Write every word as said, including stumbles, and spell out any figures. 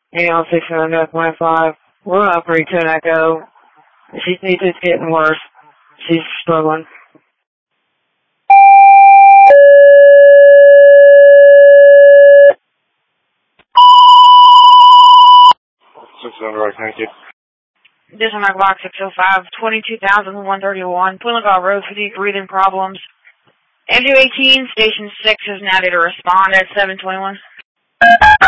Neon six nine point five. We're up for two Echo. She thinks it's getting worse. She's struggling. six seven, right, thank you. This is my box six oh five, twenty-two thousand one thirty-one, Puligal Road, fatigue, breathing problems. M two eighteen, station six is now to respond at seven twenty-one.